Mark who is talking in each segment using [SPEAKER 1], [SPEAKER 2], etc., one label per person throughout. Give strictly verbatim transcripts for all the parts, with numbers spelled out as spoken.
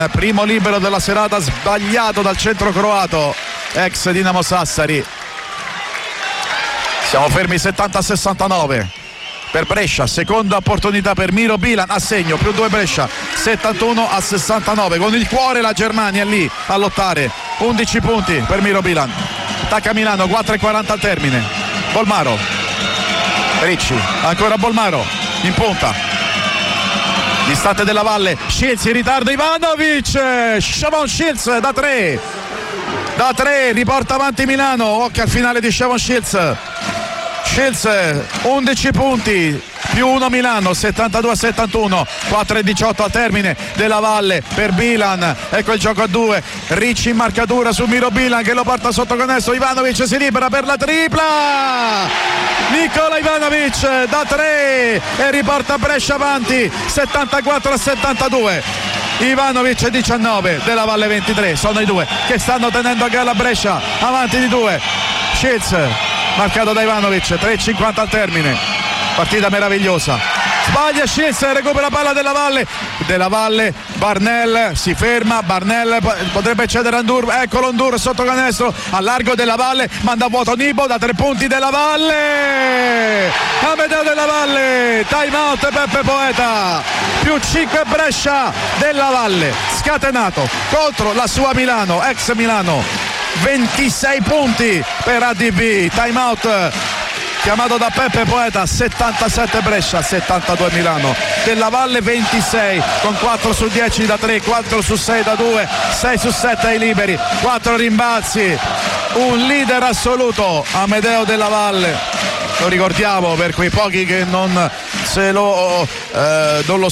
[SPEAKER 1] Primo libero della serata sbagliato dal centro croato, ex Dinamo Sassari. Siamo fermi settanta a sessantanove per Brescia, seconda opportunità per Miro Bilan, a segno, più due Brescia, settantuno a sessantanove, con il cuore la Germania è lì a lottare, undici punti per Miro Bilan. Attacca Milano, quattro e quaranta al termine. Bolmaro, Ricci, ancora Bolmaro in punta, distante della Valle, Shields in ritardo, Ivanovic, Shavon Shields da tre, da tre, riporta avanti Milano, occhio al finale di Shavon Shields. Shields undici punti, più uno Milano, settantadue a settantuno, quattro e diciotto al termine della Valle per Bilan. Ecco il gioco a due, Ricci in marcatura su Miro Bilan che lo porta sotto canestro, Ivanovic si libera per la tripla, Nikola Ivanovic da tre e riporta Brescia avanti settantaquattro a settantadue. Ivanovic diciannove, della Valle ventitré, sono i due che stanno tenendo a galla Brescia, avanti di due. Shields marcato da Ivanovic, tre e cinquanta al termine, partita meravigliosa, sbaglia Shields, recupera palla della Valle, della Valle, Barnell si ferma, Barnell potrebbe cedere a Ndur, eccolo Ndur sotto canestro, a largo della Valle, manda a vuoto Nibo da tre punti della Valle, Amedeo della Valle, time out Peppe Poeta, più cinque Brescia della Valle, scatenato contro la sua Milano, ex Milano, ventisei punti per A D B, time out chiamato da Peppe Poeta, settantasette Brescia, settantadue Milano, della Valle ventisei con quattro su dieci da tre, quattro su sei da due, sei su sette ai liberi, quattro rimbalzi, un leader assoluto Amedeo della Valle. Lo ricordiamo per quei pochi che non se lo, eh, non lo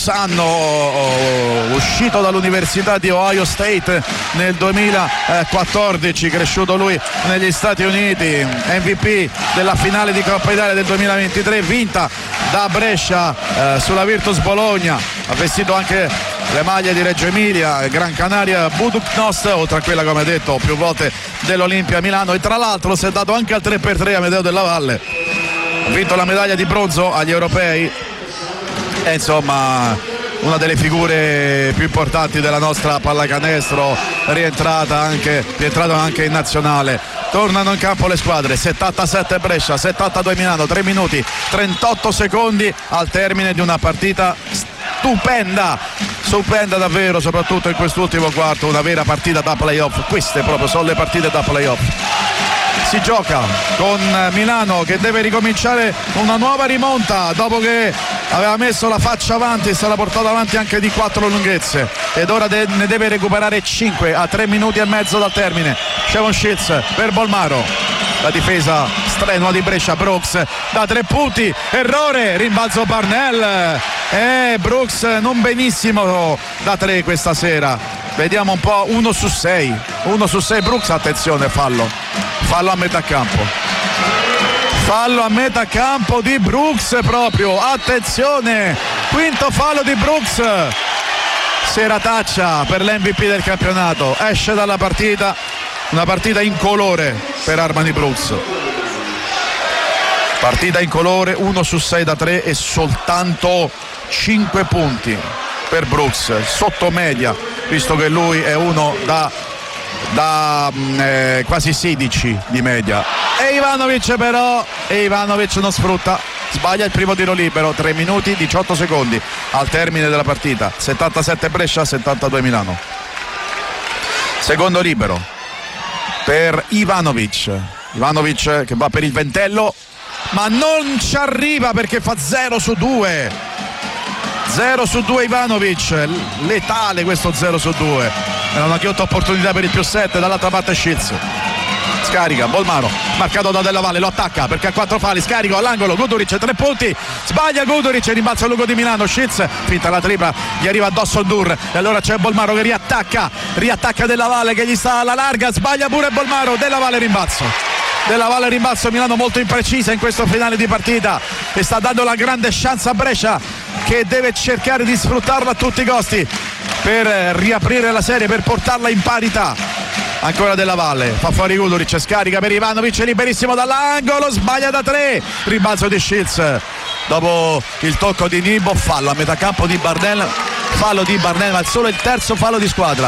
[SPEAKER 1] sanno, uscito dall'Università di Ohio State nel duemilaquattordici, cresciuto lui negli Stati Uniti, M V P della finale di Coppa Italia del duemilaventitré vinta da Brescia eh, sulla Virtus Bologna, ha vestito anche le maglie di Reggio Emilia, Gran Canaria, Budućnost, oltre a quella come detto più volte dell'Olimpia Milano, e tra l'altro si è dato anche al tre per tre a Amedeo della Valle, ha vinto la medaglia di bronzo agli europei e insomma una delle figure più importanti della nostra pallacanestro, rientrata anche, rientrato anche in nazionale. Tornano in campo le squadre, settantasette Brescia, settantadue Milano, tre minuti trentotto secondi al termine di una partita stupenda, stupenda davvero, soprattutto in quest'ultimo quarto, una vera partita da playoff. Queste proprio sono le partite da playoff. Si gioca con Milano che deve ricominciare una nuova rimonta dopo che aveva messo la faccia avanti e se l'ha portata avanti anche di quattro lunghezze, ed ora de- ne deve recuperare cinque a tre minuti e mezzo dal termine. Shavon Shields per Bolmaro, la difesa strenua di Brescia, Brooks da tre punti, errore, rimbalzo Barnell e Brooks non benissimo da tre questa sera. Vediamo un po', uno su sei, uno su sei Brooks, attenzione, fallo, fallo a metà campo, fallo a metà campo di Brooks proprio, attenzione, quinto fallo di Brooks, serataccia per l'M V P del campionato, esce dalla partita, una partita incolore per Armani Brooks, partita incolore, uno su sei da tre e soltanto cinque punti per Brooks, sotto media, visto che lui è uno da, da eh, quasi sedici di media. E Ivanovic però, e Ivanovic non sfrutta, sbaglia il primo tiro libero, tre minuti diciotto secondi al termine della partita, settantasette Brescia, settantadue Milano. Secondo libero per Ivanovic, Ivanovic che va per il ventello, ma non ci arriva perché fa zero su due, zero su due Ivanovic, letale questo zero su due, era una chiotta opportunità per il più sette, dall'altra parte Shields scarica, Bolmaro marcato da Della Valle, lo attacca perché ha quattro falli, scarico all'angolo, Guduric tre punti, sbaglia Guduric, rimbalzo lungo di Milano, Shields finta la tripla, gli arriva addosso Ndur e allora c'è Bolmaro che riattacca, riattacca Della Valle che gli sta alla larga, sbaglia pure Bolmaro, Della Valle rimbalzo, Della Valle rimbalzo, Milano molto imprecisa in questo finale di partita e sta dando la grande chance a Brescia che deve cercare di sfruttarla a tutti i costi per riaprire la serie, per portarla in parità. Ancora Della Valle, fa fuori Guduric, scarica per Ivanovic, liberissimo dall'angolo, sbaglia da tre, rimbalzo di Shields dopo il tocco di Nibo, fallo a metà campo di Barnell fallo di Barneva, solo il terzo fallo di squadra.